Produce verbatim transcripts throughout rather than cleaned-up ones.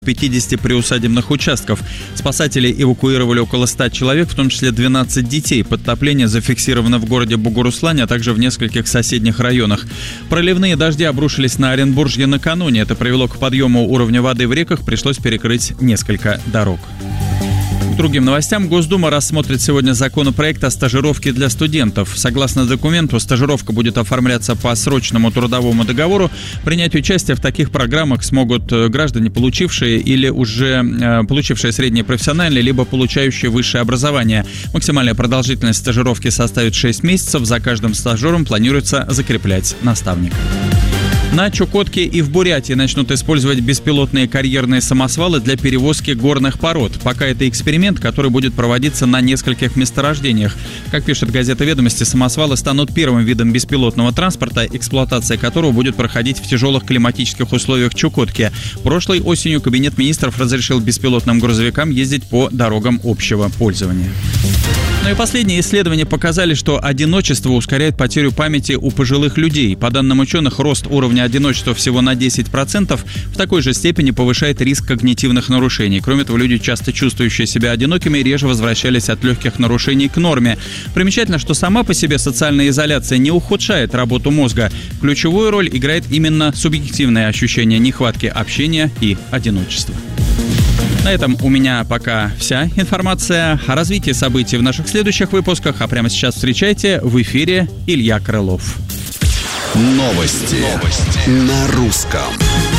пятидесяти приусадебных участков. Спасатели эвакуировали около ста человек, в том числе двенадцать детей. Подтопление зафиксировано в городе Бугуруслане, а также в нескольких соседних районах. Проливные дожди обрушились на Оренбуржье накануне. Это привело к подъему уровня воды в реках, пришлось перекрыть несколько дорог. К другим новостям. Госдума рассмотрит сегодня законопроект о стажировке для студентов. Согласно документу, стажировка будет оформляться по срочному трудовому договору. Принять участие в таких программах смогут граждане, получившие или уже э, получившие среднее профессиональное, либо получающие высшее образование. Максимальная продолжительность стажировки составит шесть месяцев. За каждым стажером планируется закреплять наставника. На Чукотке и в Бурятии начнут использовать беспилотные карьерные самосвалы для перевозки горных пород. Пока это эксперимент, который будет проводиться на нескольких месторождениях. Как пишет газета «Ведомости», самосвалы станут первым видом беспилотного транспорта, эксплуатация которого будет проходить в тяжелых климатических условиях Чукотки. Прошлой осенью Кабинет министров разрешил беспилотным грузовикам ездить по дорогам общего пользования. Ну и последние исследования показали, что одиночество ускоряет потерю памяти у пожилых людей. По данным ученых, рост уровня одиночества всего на десять процентов в такой же степени повышает риск когнитивных нарушений. Кроме того, люди, часто чувствующие себя одинокими, реже возвращались от легких нарушений к норме. Примечательно, что сама по себе социальная изоляция не ухудшает работу мозга. Ключевую роль играет именно субъективное ощущение нехватки общения и одиночества. На этом у меня пока вся информация. О развитии событий в наших следующих выпусках. А прямо сейчас встречайте в эфире Илья Крылов. Новости. Новости. На русском.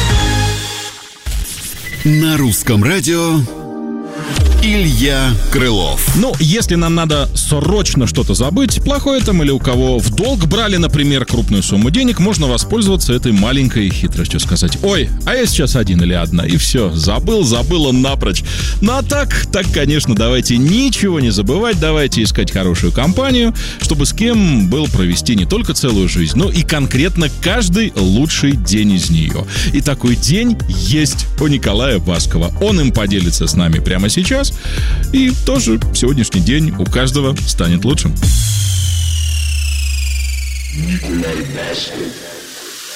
На русском радио Илья Крылов. Ну, если нам надо срочно что-то забыть, плохое там или у кого в долг брали, например, крупную сумму денег, можно воспользоваться этой маленькой хитростью, сказать: ой, а я сейчас один или одна, и все, забыл, забыла напрочь. Ну а так, так, конечно, давайте ничего не забывать, давайте искать хорошую компанию, чтобы с кем был провести не только целую жизнь, но и конкретно каждый лучший день из нее. И такой день есть у Николая Баскова. Он им поделится с нами прямо сейчас. И тоже сегодняшний день у каждого станет лучшим. Николай Басков.